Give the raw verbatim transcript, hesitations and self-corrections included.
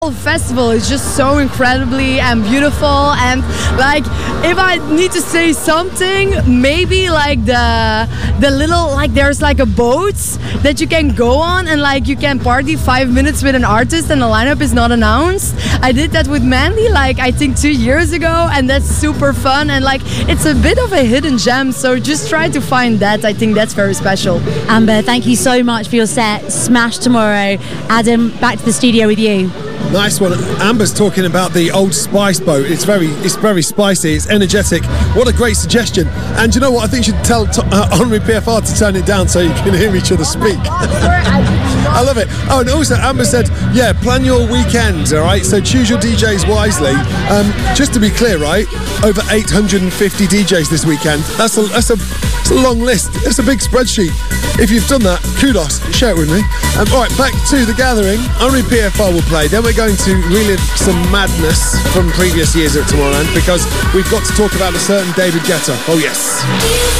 festival is just so incredibly and beautiful, and like if I need to say something, maybe like the the little like there's like a boat that you can go on and like you can party five minutes with an artist and the lineup is not announced. I did that with Mandy like I think two years ago, and that's super fun, and like it's a bit of a hidden gem, so just try to find that. I think that's very special. Amber, thank you so much for your set. Smash tomorrow. Adam, back to the studio with you. Nice one. Amber's talking about the Old Spice boat. It's very, it's very spicy. It's energetic. What a great suggestion. And you know what? I think you should tell t- uh, Henri P F R to turn it down so you can hear each other speak. I love it. Oh, and also Amber said, yeah, plan your weekend. All right. So choose your D Js wisely. Um, just to be clear, right? Over eight hundred fifty D Js this weekend. That's a, that's a, that's a long list. It's a big spreadsheet. If you've done that, kudos. Share it with me. Um, all right, back to the gathering. Henri P F R will play. Then we're going to relive some madness from previous years at Tomorrowland because we've got to talk about a certain David Guetta. Oh, yes.